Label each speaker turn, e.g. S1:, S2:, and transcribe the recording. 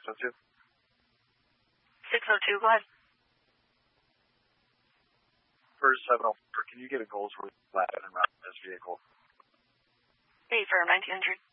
S1: 602?
S2: 602, go ahead.
S1: First 704, can you get a Goldsworth flat and around this vehicle?
S2: 8 for 1900.